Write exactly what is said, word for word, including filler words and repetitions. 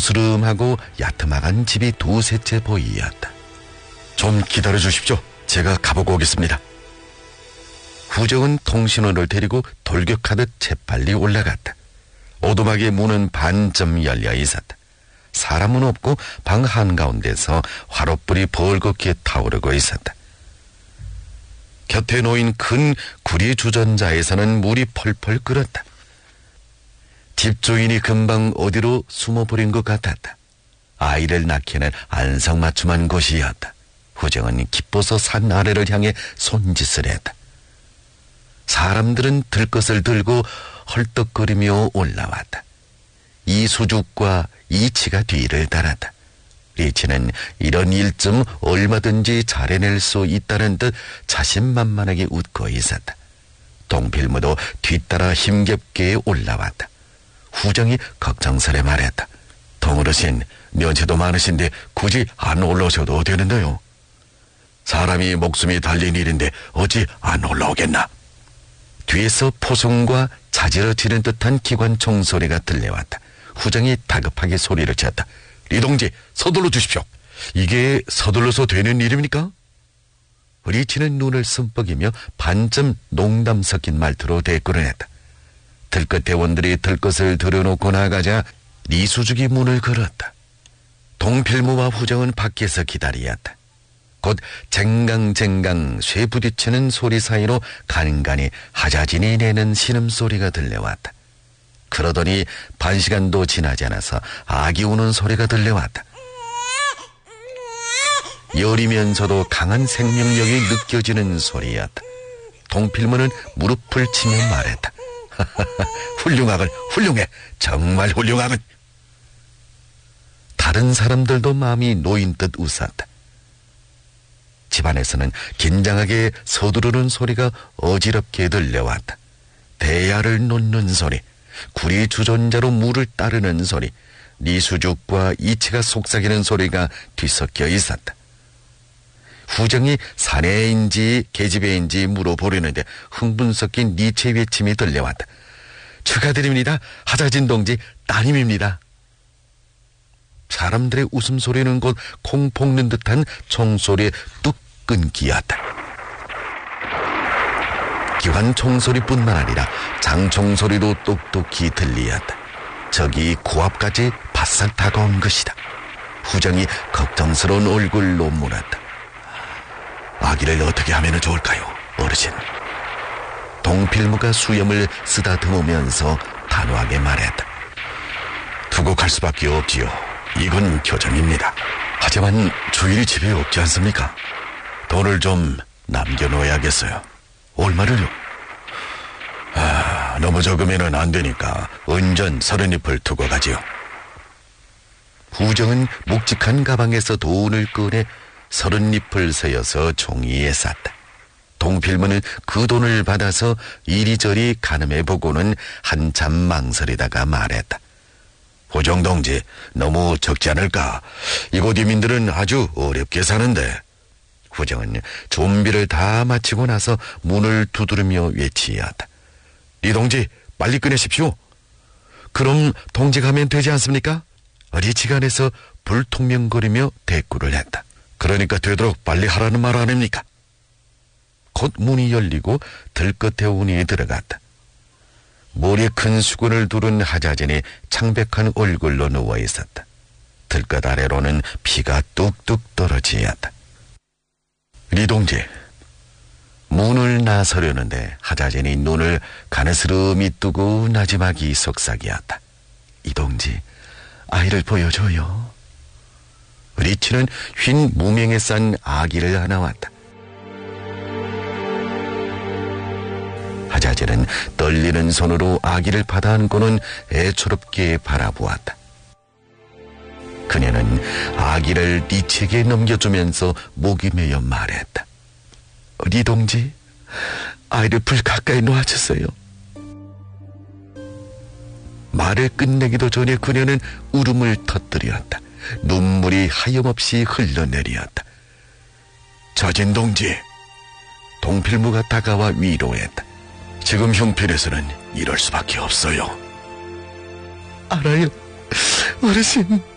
으스름하고 야트막한 집이 두세 채 보이었다. 좀 기다려 주십시오. 제가 가보고 오겠습니다. 후정은 통신원을 데리고 돌격하듯 재빨리 올라갔다. 오두막의 문은 반쯤 열려 있었다. 사람은 없고 방 한가운데서 화롯불이 벌겋게 타오르고 있었다. 곁에 놓인 큰 구리 주전자에서는 물이 펄펄 끓었다. 집주인이 금방 어디로 숨어버린 것 같았다. 아이를 낳기에는 안성맞춤한 곳이었다. 후정은 기뻐서 산 아래를 향해 손짓을 했다. 사람들은 들것을 들고 헐떡거리며 올라왔다. 이수죽과 이치가 뒤를 따랐다. 리치는 이런 일쯤 얼마든지 잘해낼 수 있다는 듯 자신만만하게 웃고 있었다. 동필무도 뒤따라 힘겹게 올라왔다. 후정이 걱정스레 말했다. 동어르신, 연세도 많으신데 굳이 안 올라오셔도 되는데요. 사람이 목숨이 달린 일인데 어찌 안 올라오겠나. 뒤에서 포승과 자지러지는 듯한 기관총 소리가 들려왔다. 후정이 다급하게 소리를 쳤다. 리동지, 서둘러 주십시오. 이게 서둘러서 되는 일입니까? 리치는 눈을 슴뻑이며 반쯤 농담 섞인 말투로 대꾸를 했다. 들것 대원들이 들것을 들여놓고 나가자 리수죽이 문을 걸었다. 동필무와 후정은 밖에서 기다리었다. 곧 쟁강쟁강 쇠 부딪히는 소리 사이로 간간히 하자진이 내는 신음소리가 들려왔다. 그러더니 반시간도 지나지 않아서 아기 우는 소리가 들려왔다. 여리면서도 강한 생명력이 느껴지는 소리였다. 동필무는 무릎을 치며 말했다. 훌륭하군, 훌륭해, 정말 훌륭하군. 다른 사람들도 마음이 놓인 듯 웃었다. 집안에서는 긴장하게 서두르는 소리가 어지럽게 들려왔다. 대야를 놓는 소리, 구리 주전자로 물을 따르는 소리, 리수죽과 이치가 속삭이는 소리가 뒤섞여 있었다. 후정이 사내인지 계집애인지 물어보려는데 흥분 섞인 니체 외침이 들려왔다. 축하드립니다. 하자진 동지 따님입니다. 사람들의 웃음소리는 곧 콩 볶는 듯한 총소리에 뚝 끊기었다. 기관 총소리뿐만 아니라 장총소리도 똑똑히 들리었다. 저기 코앞까지 바싹 다가온 것이다. 후정이 걱정스러운 얼굴로 물었다. 아기를 어떻게 하면 좋을까요, 어르신? 동필무가 수염을 쓰다듬으면서 단호하게 말했다. 두고 갈 수밖에 없지요. 이건 교정입니다. 하지만 주일이 집에 없지 않습니까? 돈을 좀 남겨놓아야겠어요. 얼마를요? 아, 너무 적으면 안 되니까 은전 서른 잎을 두고 가지요. 후정은 묵직한 가방에서 돈을 꺼내 서른 잎을 세어서 종이에 쌌다. 동필무는 그 돈을 받아서 이리저리 가늠해보고는 한참 망설이다가 말했다. 호정동지, 너무 적지 않을까? 이곳 이민들은 아주 어렵게 사는데. 후정은 준비를 다 마치고 나서 문을 두드리며 외치었다. 이 동지, 빨리 꺼내십시오. 그럼 동지 가면 되지 않습니까? 리치가 안에서 불통명거리며 대꾸를 했다. 그러니까 되도록 빨리 하라는 말 아닙니까? 곧 문이 열리고 들것대운이 들어갔다. 머리에 큰 수건을 두른 하자진이 창백한 얼굴로 누워 있었다. 들것 아래로는 피가 뚝뚝 떨어지었다. 리동지, 문을 나서려는데 하자진이 눈을 가느스름이 뜨고 나지막이 속삭이었다. 이동지, 아이를 보여줘요. 리치는 흰 무명에 싼 아기를 하나 왔다. 하자진은 떨리는 손으로 아기를 받아 안고는 애초롭게 바라보았다. 그녀는 아기를 리치에게 넘겨주면서 목이 메어 말했다. 리동지, 아이를 불 가까이 놓아주세요. 말을 끝내기도 전에 그녀는 울음을 터뜨렸다. 눈물이 하염없이 흘러내리었다. 저진 동지, 동필무가 다가와 위로했다. 지금 형편에서는 이럴 수밖에 없어요. 알아요, 어르신.